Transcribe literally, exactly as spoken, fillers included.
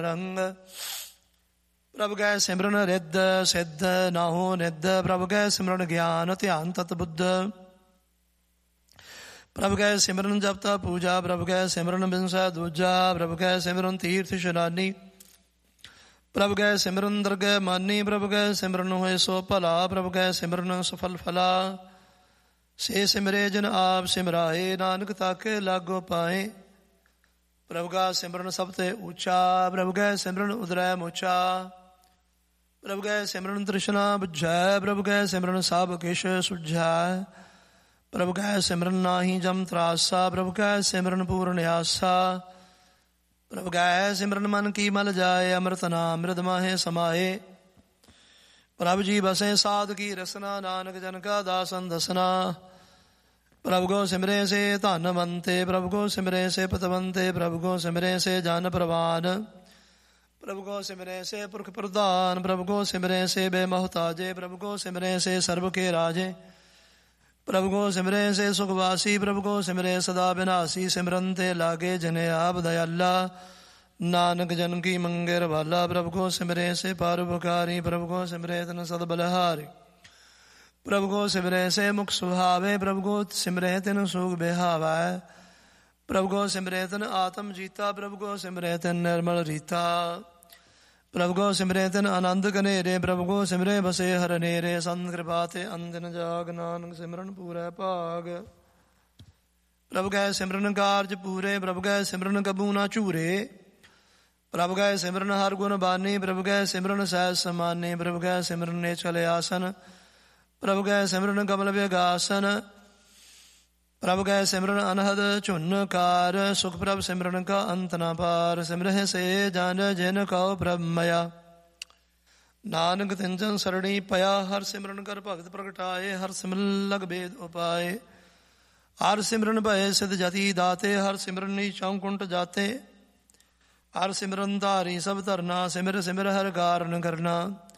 ਰੰਗ। ਪ੍ਰਭ ਕੈ ਸਿਮਰਨ ਰਿੱਧ ਸਿੱਧ ਨਾਹੋ ਨਿੱਧ। ਪ੍ਰਭ ਕੈ ਸਿਮਰਨ ਗਿਆਨ ਧਿਆਨ ਤਤ ਬੁੱਧ। ਪ੍ਰਭ ਕੈ ਸਿਮਰਨ ਜਪਤਾ ਪੂਜਾ। ਪ੍ਰਭ ਕੈ ਸਿਮਰਨ ਬਿਨਸੈ ਦੂਜਾ। ਪ੍ਰਭ ਕੈ ਸਿਮਰਨ ਤੀਰਥ ਇਸ਼ਨਾਨੀ। ਪ੍ਰਭ ਕੈ ਸਿਮਰਨ ਦਰਗਹਿ ਮਾਨੀ। ਪ੍ਰਭ ਕੈ ਸਿਮਰਨ ਹੋਏ ਸੋ ਭਲਾ। ਪ੍ਰਭ ਕੈ ਸਿਮਰਨ ਸਫਲ ਫਲਾ। ਸੇ ਸਿਮਰੇ ਜਿਨ ਆਪ ਸਿਮਰਾਏ। ਨਾਨਕ ਤਾਕੇ ਲਾਗੋ ਪਾਏ। ਪ੍ਰਭ ਕਾ ਸਿਮਰਨ ਸਭ ਤੇ ਉੱਚਾ। ਪ੍ਰਭ ਕੈ ਸਿਮਰਨ ਉਦਰੈ ਮੋਚਾ। ਪ੍ਰਭ ਕੈ ਸਿਮਰਨ ਤ੍ਰਿਸ਼ਨਾ ਬੁਝੈ। ਪ੍ਰਭ ਕੈ ਸਿਮਰਨ ਸਭ ਕਿਛ ਸੁਝੈ। ਪ੍ਰਭ ਕੈ ਸਿਮਰਨ ਨਾਹੀ ਜਮ ਤਰਾਸਾ। ਪ੍ਰਭ ਕੈ ਸਿਮਰਨ ਪੂਰਨ ਆਸਾ। ਪ੍ਰਭ ਕੈ ਸਿਮਰਨ ਮਨ ਕੀ ਮਲ ਜਾਏ। ਅੰਮ੍ਰਿਤ ਨਾਮ ਅੰਮ੍ਰਿਤ ਮਾਹੇ ਸਮਾਏ। ਪ੍ਰਭ ਜੀ ਬਸੇ ਸਾਧ ਕੀ ਰਸਨਾ। ਨਾਨਕ ਜਨ ਕਾ ਦਾਸਨ ਦਸਨਾ। ਪ੍ਰਭ ਕੋ ਸਿਮਰੇ ਸੇ ਧਨਵੰਤੇ। ਪ੍ਰਭ ਕੋ ਸਿਮਰੇ ਸੇ ਪਤਵੰਤੇ। ਪ੍ਰਭ ਕੋ ਸਿਮਰੇ ਸੇ ਜਨ ਪ੍ਰਵਾਨ। ਪ੍ਰਭ ਕੋ ਸਿਮਰੇ ਸੇ ਪੁਰਖ ਪ੍ਰਧਾਨ। ਪ੍ਰਭ ਕੋ ਸਿਮਰੇ ਸੇ ਬੇਮੋਹਤਾਜੇ। ਪ੍ਰਭ ਕੋ ਸਿਮਰੇ ਸੇ ਸਰਬ ਕੇ ਰਾਜੇ। ਪ੍ਰਭ ਕੋ ਸਿਮਰੇ ਸੇ ਸੁਖਵਾਸੀ। ਪ੍ਰਭ ਕੋ ਸਿਮਰੇ ਸਦਾ ਬਿਨਾਸੀ। ਸਿਮਰਨ ਤੇ ਲਾਗੇ ਜਨੇ ਆਪ ਦਇਆਲਾ। ਨਾਨਕ ਜਨ ਕੀ ਮੰਗੇ ਰਵਾਲਾ। ਪ੍ਰਭ ਕੋ ਸਿਮਰੇ ਸੇ ਪਰਉਪਕਾਰੀ। ਪ੍ਰਭ ਕੋ ਸਿਮਰੇ ਤਨ ਸਦ ਬਲਹਾਰੀ। ਪ੍ਰਭ ਕੋ ਸਿਮਰੇ ਸੇ ਮੁਖ ਸੁਹਾਵੇ। ਪ੍ਰਭ ਕੋ ਸਿਮਰੇ ਤਿਨ ਸੂਖ ਬਿਹਾਵੈ। ਪ੍ਰਭ ਕੋ ਸਿਮਰੇ ਤਿਨ ਆਤਮ ਜੀਤਾ। ਪ੍ਰਭ ਕੋ ਸਿਮਰੇ ਤਿਨ ਨਿਰਮਲ ਰੀਤਾ। ਪ੍ਰਭ ਕੋ ਸਿਮਰੇ ਤਿਨ ਆਨੰਦ ਘਨੇਰੇ। ਪ੍ਰਭ ਕੋ ਸਿਮਰੇ ਬਸੇ ਹਰ ਨੇਰੇ। ਸੰਤ ਕਿਰਪਾ ਤੇ ਅੰਜਨ ਜਾਗ। ਨਾਨਕ ਸਿਮਰਨ ਪੂਰੈ ਭਾਗ। ਪ੍ਰਭ ਕੈ ਸਿਮਰਨ ਕਾਰਜ ਪੂਰੇ। ਪ੍ਰਭ ਕੈ ਸਿਮਰਨ ਕਬੂ ਨਾ ਝੂਰੇ। ਪ੍ਰਭ ਕੈ ਸਿਮਰਨ ਹਰ ਗੁਣ ਬਾਨੀ। ਪ੍ਰਭ ਕੈ ਸਿਮਰਨ ਸਹਿਜ ਸਮਾਨੀ। ਪ੍ਰਭ ਕੈ ਸਿਮਰਨ ਨੇਚਲ ਆਸਨ। ਪ੍ਰਭ ਕੈ ਸਿਮਰਨ ਕਮਲ ਵਿਗਾਸਨ। ਪ੍ਰਭ ਕੈ ਸਿਮਰਨ ਅਨਹਦ ਝੁਨ ਕਾਰ। ਸੁਖ ਪ੍ਰਭ ਸਿਮਰਨ ਕਾ ਅੰਤ ਨਾ ਪਾਰ। ਸਿਮਰਹਿ ਸੇ ਜਨ ਜਿਨ ਕਉ ਪ੍ਰਭ ਮਇਆ। ਨਾਨਕ ਤਿਨ ਜਨ ਸਰਣੀ ਪਿਆ। ਹਰ ਸਿਮਰਨ ਕਰ ਭਗਤ ਪ੍ਰਗਟਾਏ। ਹਰ ਸਿਮਰਨ ਲਗ ਭੇਦ ਉਪਾਏ। ਹਰ ਸਿਮਰਨ ਭਏ ਸਿਧ ਜਤੀ ਦਾਤੇ। ਹਰ ਸਿਮਰਨ ਚੌਂਕੁੰਟ ਜਾਤੇ। ਹਰ ਸਿਮਰਨ ਧਾਰੀ ਸਭ ਧਰਨਾ। ਸਿਮਰ ਸਿਮਰ ਹਰ ਕਾਰਨ ਕਰਨਾ।